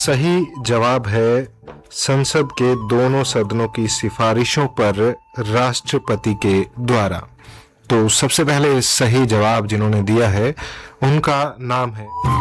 सही जवाब है संसद के दोनों सदनों की सिफारिशों पर राष्ट्रपति के द्वारा। तो सबसे पहले सही जवाब जिन्होंने दिया है उनका नाम है